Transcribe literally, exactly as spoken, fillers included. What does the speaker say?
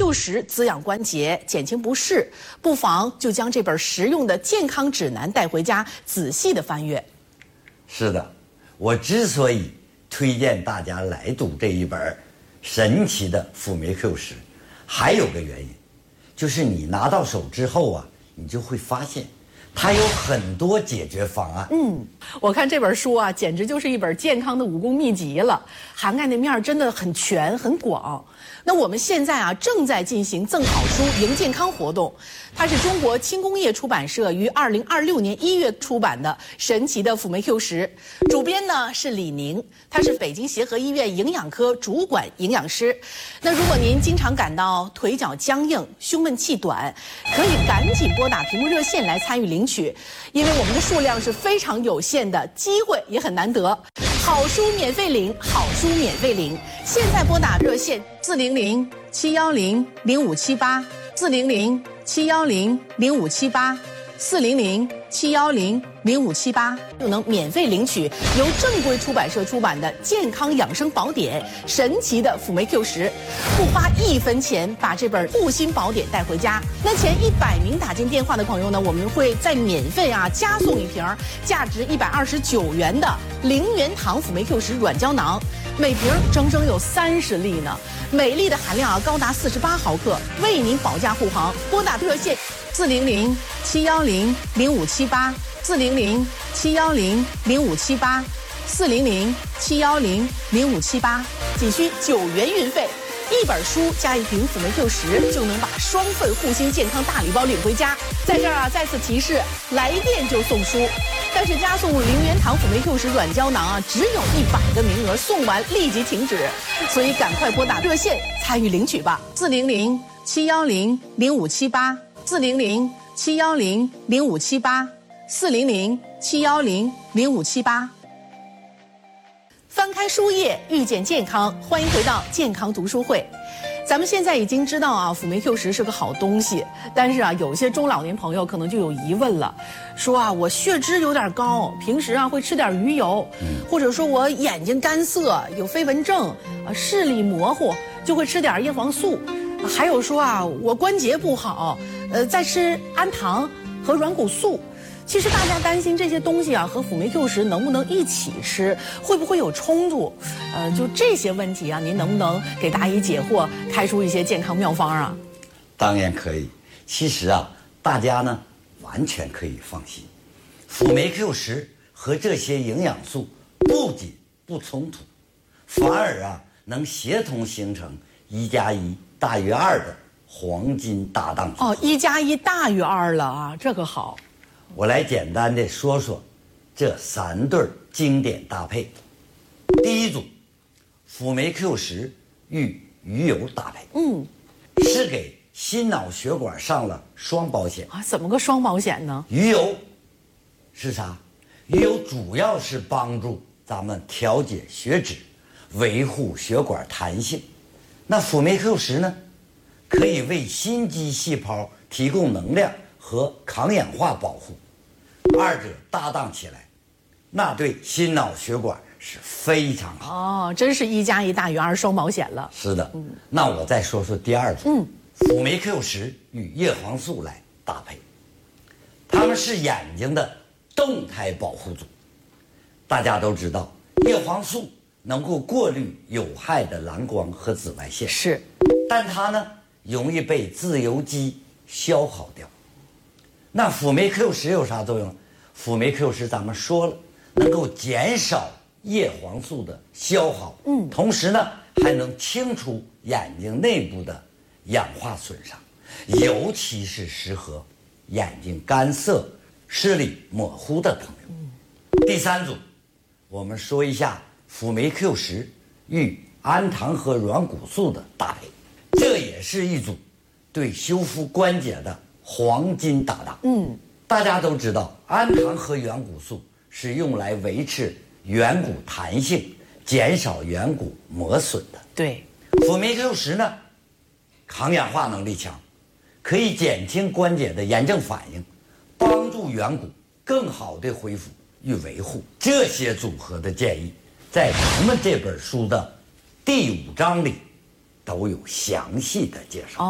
Q 十滋养关节，减轻不适，不妨就将这本实用的健康指南带回家，仔细的翻阅。 是的，我之所以推荐大家来读这一本神奇的辅酶 Q 十，还有个原因，就是你拿到手之后啊，你就会发现它有很多解决方案。 嗯，我看这本书啊，简直就是一本健康的武功秘籍了，涵盖的面儿真的很全很广。那我们现在啊，正在进行赠好书赢健康活动，它是中国轻工业出版社于二零二六年一月出版的《神奇的辅酶 Q 十》，主编呢是李宁，他是北京协和医院营养科主管营养师。那如果您经常感到腿脚僵硬、胸闷气短，可以赶紧拨打屏幕热线来参与领取，因为我们的数量是非常有限的，机会也很难得。好书免费领，好书免费领，现在拨打热线四零零七幺零零五七八，四零零七幺零零五七八，四零零七幺零零五七八，就能免费领取由正规出版社出版的健康养生宝典《神奇的辅酶 Q 十》，不花一分钱把这本护心宝典带回家。那前一百名打进电话的朋友呢，我们会再免费啊加送一瓶价值一百二十九元的零元堂辅酶 Q 十软胶囊，每瓶整整有三十粒呢，每粒的含量啊高达四十八毫克，为您保驾护航。拨打热线四零零七幺零零五七八，四零零七幺零零五七八，四零零七幺零零五七八，仅需九元运费。一本书加一瓶辅酶 Q 十，就能把双份护心健康大礼包领回家。在这儿啊，再次提示，来电就送书，但是加送零元堂辅酶 Q 十软胶囊啊，只有一百个名额，送完立即停止，所以赶快拨打热线参与领取吧。四零零七幺零零五七八，四零零七幺零零五七八，四零零七幺零零五七八。翻开书页，遇见健康，欢迎回到健康读书会。咱们现在已经知道啊，辅酶 Q 十是个好东西，但是啊，有些中老年朋友可能就有疑问了，说啊，我血脂有点高，平时啊会吃点鱼油，或者说我眼睛干涩，有飞蚊症，啊视力模糊，就会吃点叶黄素，还有说啊，我关节不好，呃，在吃氨糖和软骨素。其实大家担心这些东西啊和辅酶 Q 十能不能一起吃，会不会有冲突？呃，就这些问题啊，您能不能给答疑解惑，开出一些健康妙方啊？ 当然可以。其实啊，大家呢完全可以放心，辅酶 Q 十和这些营养素不仅不冲突，反而啊能协同形成一加一大于二的黄金搭档组合。 哦，一加一大于二了啊，这个好。 我来简单的说说这三对经典搭配。第一组，辅酶 Q 十与鱼油搭配，嗯，是给心脑血管上了双保险啊。怎么个双保险呢？ 鱼油是啥？鱼油主要是帮助咱们调节血脂，维护血管弹性。那辅酶 Q 十呢，可以为心肌细胞提供能量和抗氧化保护，二者搭档起来，那对心脑血管是非常好。 哦，真是一加一大于二，双保险了。 是的，嗯，那我再说说第二组，嗯，辅酶 Q 十与叶黄素来搭配，它们是眼睛的动态保护组。大家都知道，叶黄素能够过滤有害的蓝光和紫外线， 是， 但它呢容易被自由基消耗掉。那辅酶 Q 十有啥作用？辅酶 Q 十咱们说了，能够减少叶黄素的消耗，嗯，同时呢还能清除眼睛内部的氧化损伤，尤其是适合眼睛干涩、视力模糊的朋友。嗯、第三组，我们说一下辅酶 Q 十与氨糖和软骨素的搭配，这也是一组对修复关节的黄金搭档。嗯，大家都知道，氨糖和软骨素是用来维持软骨弹性、减少软骨磨损的。 对， 辅酶 Q 十呢，抗氧化能力强，可以减轻关节的炎症反应，帮助软骨更好的恢复与维护。这些组合的建议，在咱们这本书的第五章里都有详细的介绍。